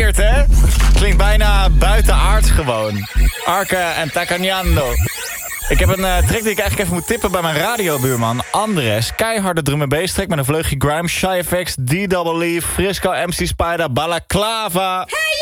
weird, hè? Klinkt bijna buitenaards gewoon. Arke en Tacagnando. Ik heb een track die ik eigenlijk even moet tippen bij mijn radiobuurman Andres. Keiharde drum en bass track met een vleugje grime, Shy FX, D-Double E, Frisco, MC Spider, Balaclava. Hey